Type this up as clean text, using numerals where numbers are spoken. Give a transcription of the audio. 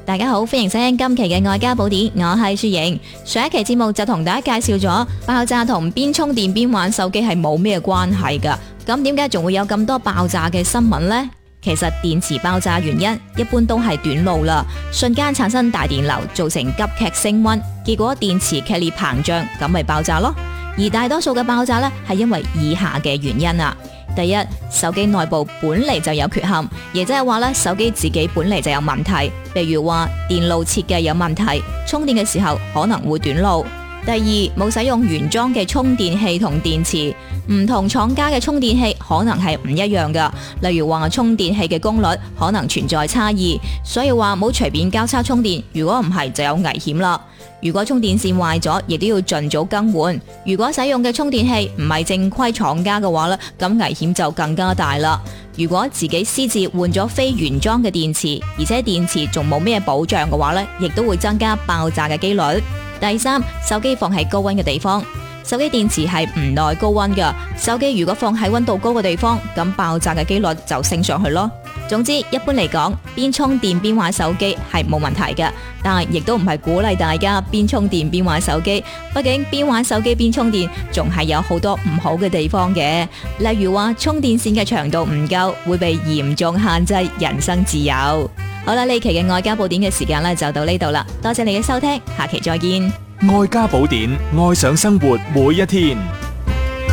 大家好，歡迎收聽今期嘅愛家寶典，我係雪瑩。上一期節目就同大家介紹咗爆炸同邊充電邊玩手機係冇咩關係噶，咁點解仲會有咁多爆炸嘅新聞呢？其實電池爆炸原因一般都係短路啦，瞬間產生大電流，造成急劇升溫，結果電池劇烈膨脹，咁咪爆炸咯。而大多數嘅爆炸呢，係因為以下嘅原因啊。第一，手機內部本嚟就有缺陷，亦即係話咧，手機自己本嚟就有問題，譬如話電路設計有問題，充電嘅時候可能會短路。第二，冇使用原裝嘅充電器同電池，唔同廠家嘅充電器可能係唔一樣噶，例如話充電器嘅功率可能存在差異，所以話冇隨便交叉充電，如果唔係就有危險啦。如果充電線壞咗，亦都要盡早更換。如果使用嘅充電器唔係正規廠家嘅話咧，咁危險就更加大啦。如果自己私自換咗非原裝嘅電池，而且電池仲冇咩保障嘅話咧，亦都會增加爆炸嘅機率。第三，手機放喺高溫嘅地方，手機電池係唔耐高溫噶。手機如果放喺溫度高嘅地方，咁爆炸嘅機率就升上去咯。總之，一般嚟講，邊充電邊玩手機係冇問題嘅，但係亦都唔係鼓勵大家邊充電邊玩手機。畢竟邊玩手機邊充電，仲係有好多唔好嘅地方嘅，例如話充電線嘅長度唔夠，會被嚴重限制人身自由。好啦，呢期嘅愛家寶典嘅時間呢就到呢度啦，多謝你嘅收聽，下期再見。 愛家寶典，愛上生活每一天。